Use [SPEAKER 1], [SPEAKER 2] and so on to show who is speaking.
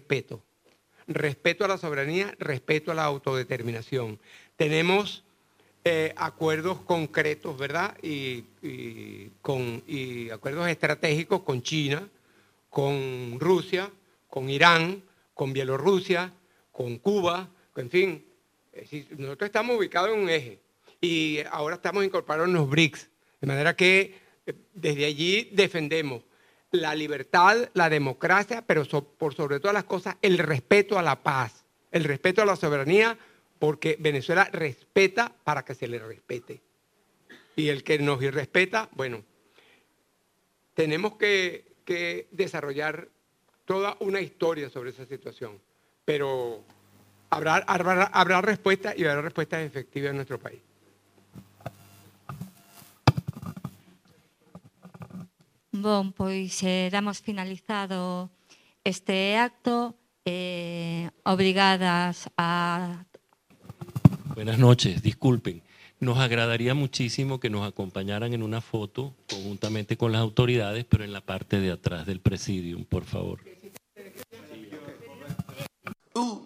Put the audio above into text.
[SPEAKER 1] respeto. Respeto a la soberanía, respeto a la autodeterminación. Tenemos acuerdos concretos, ¿verdad? Y acuerdos estratégicos con China, con Rusia, con Irán, con Bielorrusia, con Cuba, en fin. Nosotros estamos ubicados en un eje y ahora estamos incorporados en los BRICS, de manera que desde allí defendemos la libertad, la democracia, pero por sobre todas las cosas el respeto a la paz, el respeto a la soberanía, porque Venezuela respeta para que se le respete. Y el que nos irrespeta, bueno, tenemos que desarrollar toda una historia sobre esa situación, pero habrá respuestas y habrá respuestas efectivas en nuestro país.
[SPEAKER 2] Bon, pois damos finalizado este acto. Obrigadas a...
[SPEAKER 3] Buenas noches, disculpen. Nos agradaría muchísimo que nos acompañaran en una foto conjuntamente con las autoridades, pero en la parte de atrás del presidium, por favor.